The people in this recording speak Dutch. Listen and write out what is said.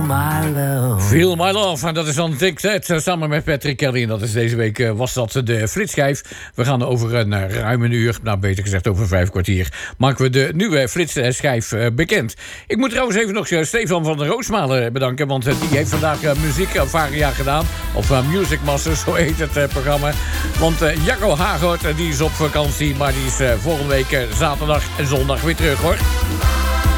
my love. Feel My Love, en dat is dan Dick Ted samen met Patrick Kelly. En dat is deze week, was dat de Flitsschijf. We gaan over een ruim een uur, nou beter gezegd over 5 kwartier... maken we de nieuwe Flitsschijf bekend. Ik moet trouwens even nog Stefan van der Roosmalen bedanken... want die heeft vandaag muziekvaria gedaan. Of Music Masters, zo heet het programma. Want Jacco Hagort die is op vakantie... maar die is volgende week zaterdag en zondag weer terug, hoor.